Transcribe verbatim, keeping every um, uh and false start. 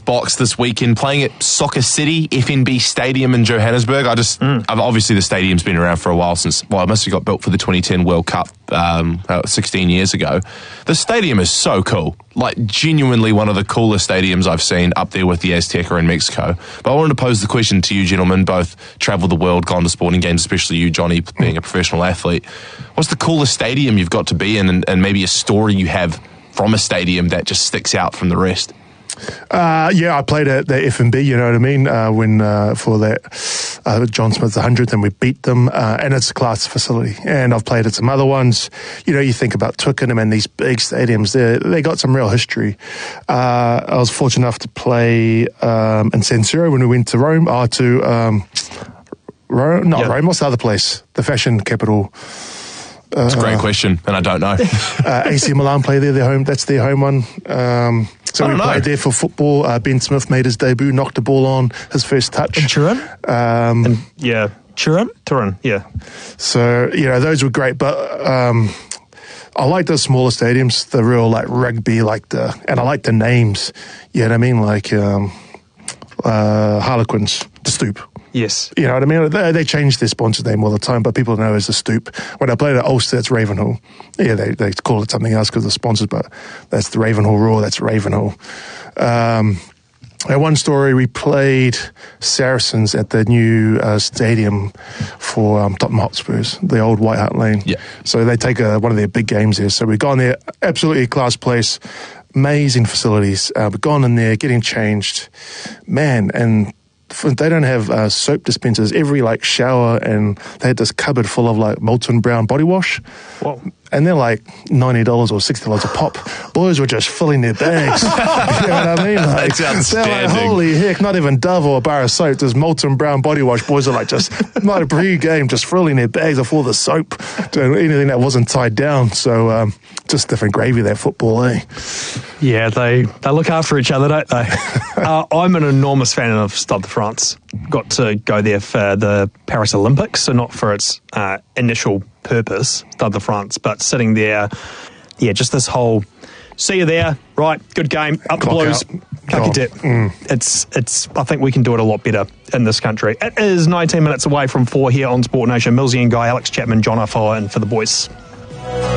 box this weekend, playing at Soccer City, F N B Stadium in Johannesburg. I just, mm. obviously the stadium's been around for a while since, well, it must have got built for the twenty ten World Cup um, sixteen years ago. The stadium is so cool. Like, genuinely one of the coolest stadiums I've seen, up there with the Azteca in Mexico. But I wanted to pose the question to you gentlemen, both travelled the world, gone to sporting games, especially you, Johnny, being a professional athlete. What's the coolest stadium you've got to be in, and, and maybe a story you have from a stadium that just sticks out from the rest? Uh, yeah, I played at the F N B, you know what I mean, uh, when uh, for that uh, John Smith's one hundredth, and we beat them, uh, and it's a class facility. And I've played at some other ones. You know, you think about Twickenham and these big stadiums, they got some real history. Uh, I was fortunate enough to play um, in San Siro when we went to Rome, uh, to um, Rome, not yep. Rome, what's the other place? The fashion capital. It's uh, a great question, and I don't know. uh, A C Milan play there, their home. That's their home one. Um, so we know. played there for football. Uh, Ben Smith made his debut, knocked the ball on, his first touch. In Turin? Um, and, yeah, Turin? Turin, yeah. So, you know, those were great, but um, I like the smaller stadiums, the real, like, rugby, like the, and I like the names, you know what I mean? Like um, uh, Harlequins, the Stoop. Yes. You know what I mean? They, they change their sponsor name all the time, but people know as the Stoop. When I played at Ulster, it's Ravenhall. Yeah, they, they call it something else because of the sponsors, but that's the Ravenhall Roar, that's Ravenhall. Um, at one story, we played Saracens at the new uh, stadium for um, Tottenham Hotspurs, the old White Hart Lane. Yeah. So they take a, one of their big games there. So we've gone there, absolutely a class place, amazing facilities. Uh, we've gone in there, getting changed. Man, and they don't have uh, soap dispensers. Every like shower, and they had this cupboard full of like Molton Brown body wash. Whoa. And they're like ninety dollars or sixty dollars a pop. Boys were just filling their bags. You know what I mean? Like, That's outstanding. They're like, holy heck, not even Dove or a bar of soap. There's Molton Brown body wash. Boys are like just, not a pre-game, just filling their bags of all the soap, doing anything that wasn't tied down. So um, just different gravy, that football, eh? Yeah, they, they look after each other, don't they? uh, I'm an enormous fan of Stade de France. Got to go there for the Paris Olympics, so not for its uh, initial purpose, Stade de France, but sitting there, yeah, just this whole, see you there, right, good game, up the Blues, Kakite. Mm. It's, it's, I think we can do it a lot better in this country. It is nineteen minutes away from four here on Sport Nation. Millsy and Guy, Alex Chapman, John Afoa, and for the boys.